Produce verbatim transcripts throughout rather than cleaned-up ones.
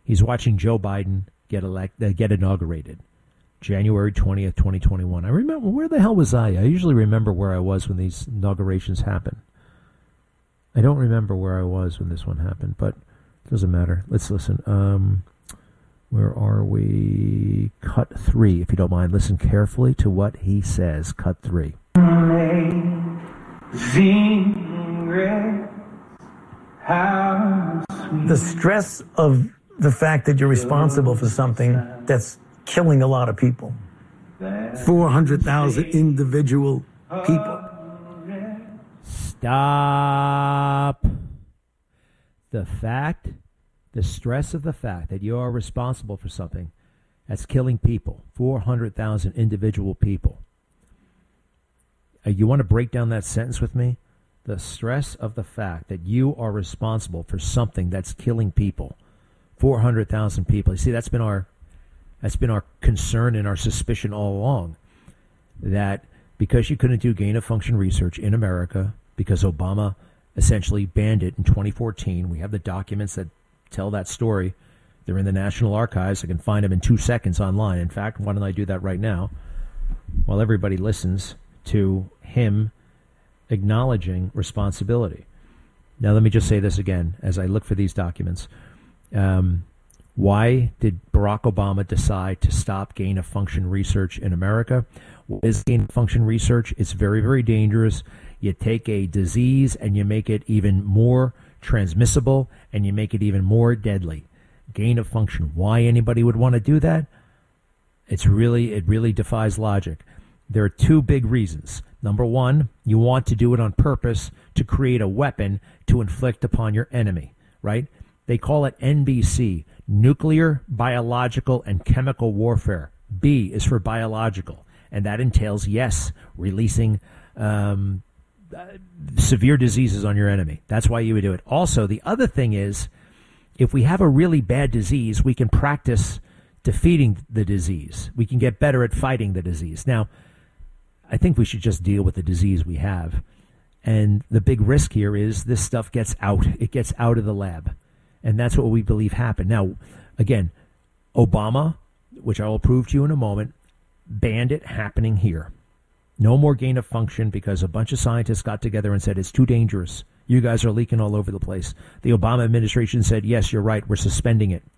He's watching Joe Biden get elect, uh, get inaugurated, January twentieth, twenty twenty-one. I remember, where the hell was I? I usually remember where I was when these inaugurations happen. I don't remember where I was when this one happened, but it doesn't matter. Let's listen. Um, where are we? Cut three, if you don't mind. Listen carefully to what he says. Cut three. The stress of the fact that you're responsible for something that's killing a lot of people. four hundred thousand individual people. Stop. The fact, the stress of the fact that you are responsible for something that's killing people, four hundred thousand individual people. Uh, you want to break down that sentence with me? The stress of the fact that you are responsible for something that's killing people, four hundred thousand people. You see, that's been our that's been our concern and our suspicion all along, that because you couldn't do gain-of-function research in America, because Obama essentially banned it in twenty fourteen. We have the documents that tell that story. They're in the National Archives. I can find them in two seconds online. In fact, why don't I do that right now while everybody listens to him acknowledging responsibility. Now, let me just say this again as I look for these documents. Um, why did Barack Obama decide to stop gain-of-function research in America? What is gain-of-function research? It's very, very dangerous. You take a disease and you make it even more transmissible and you make it even more deadly. Gain-of-function. Why anybody would want to do that? It's really, it really defies logic. There are two big reasons. Number one, you want to do it on purpose to create a weapon to inflict upon your enemy, right? They call it N B C, nuclear, biological, and chemical warfare. B is for biological, and that entails, yes, releasing um, uh, severe diseases on your enemy. That's why you would do it. Also, the other thing is, if we have a really bad disease, we can practice defeating the disease. We can get better at fighting the disease. Now, I think we should just deal with the disease we have. And the big risk here is this stuff gets out. It gets out of the lab. And that's what we believe happened. Now, again, Obama, which I will prove to you in a moment, banned it happening here. No more gain of function because a bunch of scientists got together and said, it's too dangerous. You guys are leaking all over the place. The Obama administration said, yes, you're right. We're suspending it.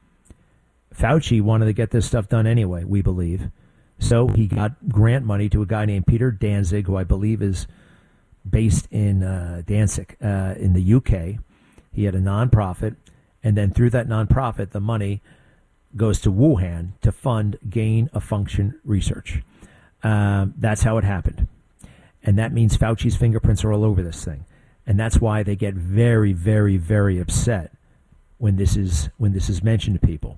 Fauci wanted to get this stuff done anyway, we believe. So he got grant money to a guy named Peter Danzig, who I believe is based in uh, Danzig uh, in the U K. He had a nonprofit, and then through that nonprofit, the money goes to Wuhan to fund gain-of-function research. Um, that's how it happened. And that means Fauci's fingerprints are all over this thing. And that's why they get very, very, very upset when this is when this is mentioned to people.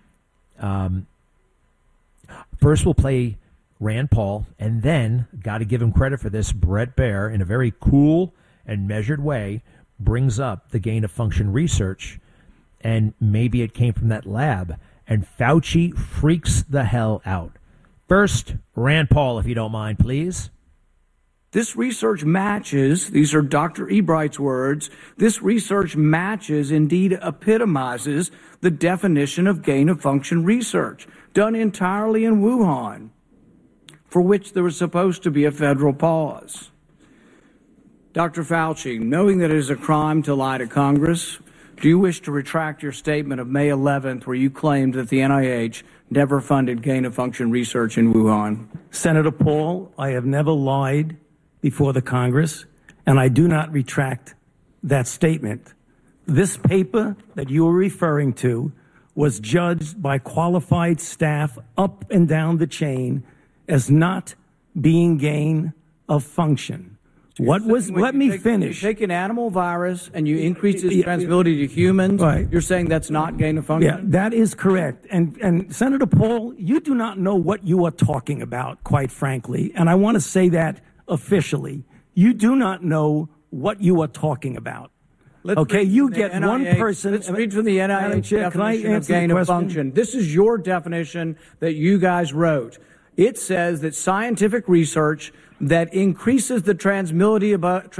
Um, first, we'll play Rand Paul, and then, got to give him credit for this, Bret Baier, in a very cool and measured way, brings up the gain-of-function research, and maybe it came from that lab, and Fauci freaks the hell out. First, Rand Paul, if you don't mind, please. This research matches, these are Doctor Ebright's words, this research matches, indeed epitomizes, the definition of gain-of-function research, done entirely in Wuhan, for which there was supposed to be a federal pause. Doctor Fauci, knowing that it is a crime to lie to Congress, do you wish to retract your statement of May eleventh where you claimed that the N I H never funded gain-of-function research in Wuhan? Senator Paul, I have never lied before the Congress, and I do not retract that statement. This paper that you are referring to was judged by qualified staff up and down the chain as not being gain of function. What was, let me take, finish. You take an animal virus and you increase its transmissibility to humans, right. You're saying that's not gain of function? Yeah, that is correct. And, and Senator Paul, you do not know what you are talking about, quite frankly. And I want to say that officially. You do not know what you are talking about. Let's okay, you get N I H, one person. Let's read from the N I H Chair, definition of gain of function. This is your definition that you guys wrote. It says that scientific research that increases the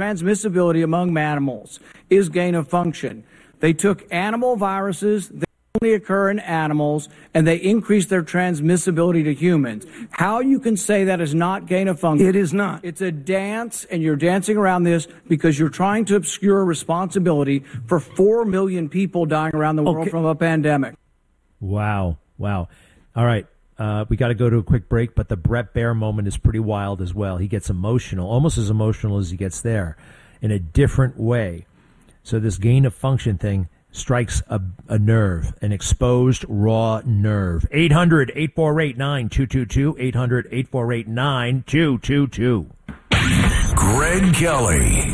transmissibility among animals is gain of function. They took animal viruses, they only occur in animals, and they increase their transmissibility to humans. How you can say that is not gain of function? It is not. It's a dance, and you're dancing around this because you're trying to obscure responsibility for four million people dying around the world Okay. from a pandemic. Wow. Wow. All right. Uh, we got to go to a quick break, but the Brett Baer moment is pretty wild as well. He gets emotional, almost as emotional as he gets there, in a different way. So this gain of function thing strikes a, a nerve, an exposed, raw nerve. eight hundred, eight four eight, nine two two two, eight hundred, eight four eight, nine two two two. Greg Kelly.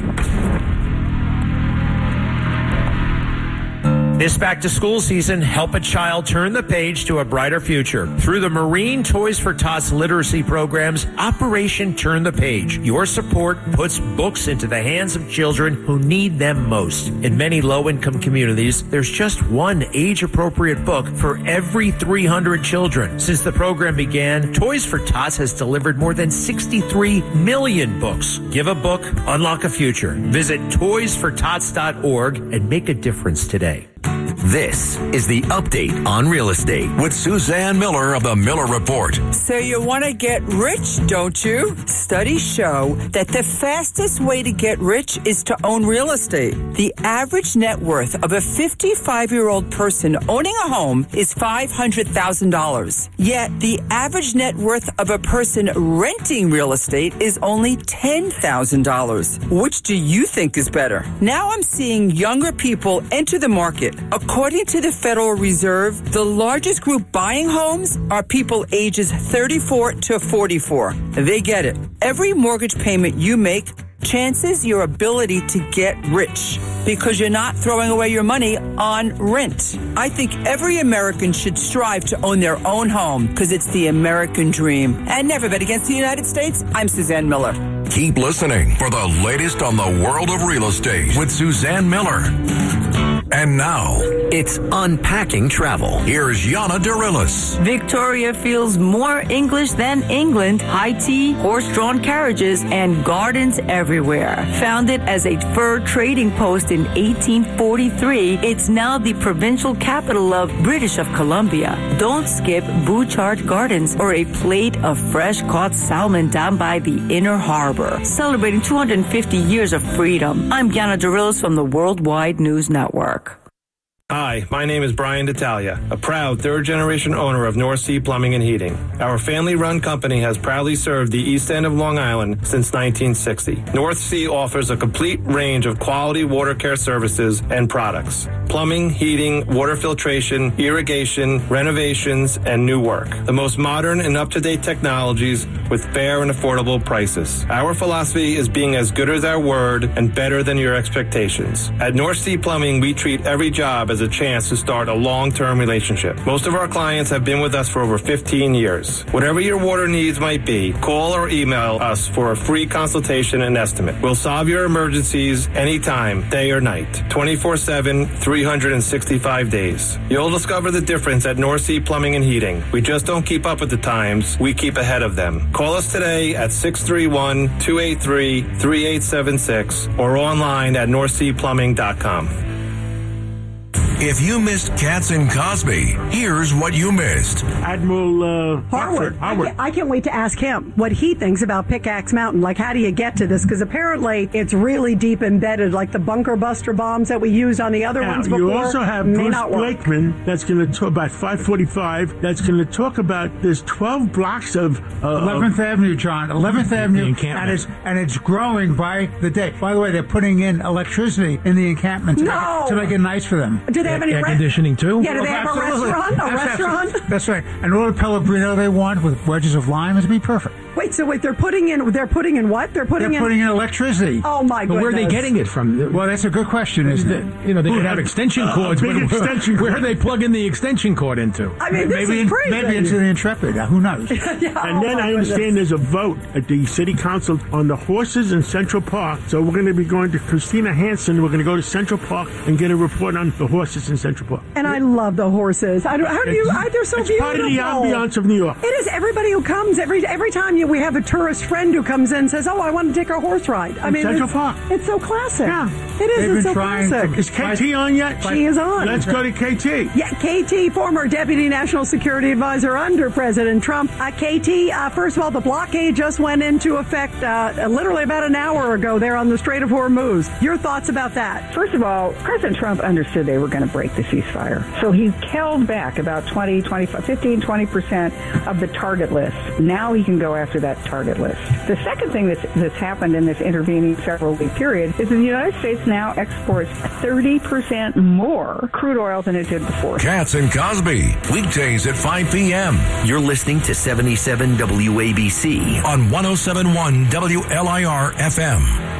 This back-to-school season, help a child turn the page to a brighter future. Through the Marine Toys for Tots literacy programs, Operation Turn the Page. Your support puts books into the hands of children who need them most. In many low-income communities, there's just one age-appropriate book for every three hundred children. Since the program began, Toys for Tots has delivered more than sixty-three million books. Give a book, unlock a future. Visit toys for tots dot org and make a difference today. This is the update on real estate with Suzanne Miller of the Miller Report. So you want to get rich, don't you? Studies show that the fastest way to get rich is to own real estate. The average net worth of a fifty-five-year-old person owning a home is five hundred thousand dollars. Yet the average net worth of a person renting real estate is only ten thousand dollars. Which do you think is better? Now I'm seeing younger people enter the market. According to the Federal Reserve, the largest group buying homes are people ages thirty-four to forty-four. They get it. Every mortgage payment you make chances your ability to get rich because you're not throwing away your money on rent. I think every American should strive to own their own home because it's the American dream. And never bet against the United States. I'm Suzanne Miller. Keep listening for the latest on the world of real estate with Suzanne Miller. And now, it's Unpacking Travel. Here's Yana Dorillis. Victoria feels more English than England. High tea, horse-drawn carriages, and gardens everywhere. Founded as a fur trading post in eighteen forty-three, it's now the provincial capital of British of Columbia. Don't skip Bouchard Gardens or a plate of fresh-caught salmon down by the Inner Harbor. Celebrating two hundred fifty years of freedom. I'm Yana Dorillis from the Worldwide News Network. Hi, my name is Brian D'Italia, a proud third-generation owner of North Sea Plumbing and Heating. Our family-run company has proudly served the East End of Long Island since nineteen sixty. North Sea offers a complete range of quality water care services and products. Plumbing, heating, water filtration, irrigation, renovations, and new work. The most modern and up-to-date technologies with fair and affordable prices. Our philosophy is being as good as our word and better than your expectations. At North Sea Plumbing, we treat every job as a chance to start a long-term relationship. Most of our clients have been with us for over fifteen years. Whatever your water needs might be, call or email us for a free consultation and estimate. We'll solve your emergencies anytime, day or night, twenty-four seven, three hundred sixty-five days. You'll discover the difference at North Sea Plumbing and Heating. We just don't keep up with the times, we keep ahead of them. Call us today at six three one, two eight three, three eight seven six or online at north sea plumbing dot com. If you missed Katz and Cosby, here's what you missed. Admiral uh, Harwood. Harwood. I, can't, I can't wait to ask him what he thinks about Pickaxe Mountain. Like, how do you get to this? Because apparently it's really deep embedded, like the bunker buster bombs that we used on the other Now, ones before. you also have may Bruce not work. Blakeman that's going to talk about five forty-five. That's going to talk about there's twelve blocks of uh, eleventh Avenue, John. eleventh Avenue, encampment. and it's and it's growing by the day. By the way, they're putting in electricity in the encampment to, No! make, to make it nice for them. Do they have any air re- conditioning too? Yeah, do they have a restaurant? A That's restaurant? absolutely- That's right. And all the Pellegrino they want with wedges of lime is be perfect. Wait, so wait, they're putting in, they're putting in what? They're putting They're in. putting in electricity. Oh my But goodness. where are they getting it from? Well, that's a good question, isn't it? You know, they could have extension cords, big but extension where cord. are they plugging the extension cord into? I mean, this maybe is in- crazy. maybe into the Intrepid. Uh, who knows? Yeah, And oh then my I understand goodness. there's a vote at the city council on the horses in Central Park. So we're going to be going to Christina Hansen. We're going to go to Central Park and get a report on the horses in Central Park. And I love the horses. I don't, how do you? I, they're so it's beautiful. part of the ambiance of New York. It is. Everybody who comes every every time you you, we have a tourist friend who comes in and says, "Oh, I want to take a horse ride." I In mean, Central it's, Park. it's so classic. Yeah. It is. They've It's been so trying to- classic. Is K T on yet? She is on. Let's go to K T. Yeah, K T, former Deputy National Security Advisor under President Trump. Uh, K T, uh, first of all, the blockade just went into effect uh, literally about an hour ago there on the Strait of Hormuz. Your thoughts about that? First of all, President Trump understood they were going to break the ceasefire. So he held back about twenty, twenty-five, fifteen, twenty percent of the target list. Now he can go after that target list. The second thing that's, that's happened in this intervening several week period is that the United States now exports thirty percent more crude oil than it did before. Katz and Cosby, weekdays at five p.m. You're listening to seventy-seven W A B C on one oh seven point one W L I R F M.